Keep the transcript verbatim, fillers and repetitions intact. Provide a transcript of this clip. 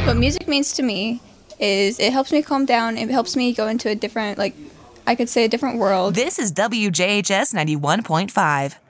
What music means to me is it helps me calm down. It helps me go into a different, like, I could say a different world. This is W J H S ninety-one point five.